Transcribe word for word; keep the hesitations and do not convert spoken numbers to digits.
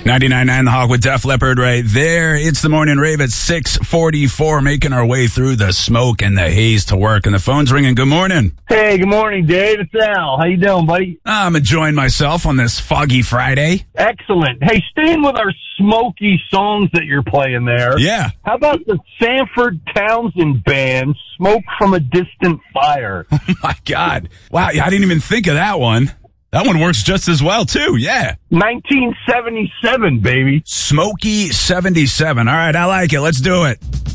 ninety-nine point nine The Hawk with Def Leppard right there. It's the morning rave at six forty-four, making our way through the smoke and the haze to work. And the phone's ringing. Good morning. Hey, good morning, Dave. It's Al. How you doing, buddy? I'm enjoying myself on this foggy Friday. Excellent. Hey, staying with our smoky songs that you're playing there. Yeah. How about the Sanford Townsend Band, Smoke from a Distant Fire? Oh, my God. Wow, I didn't even think of that one. That one works just as well, too. Yeah. nineteen seventy-seven, baby. Smokey seventy-seven. All right, I like it. Let's do it.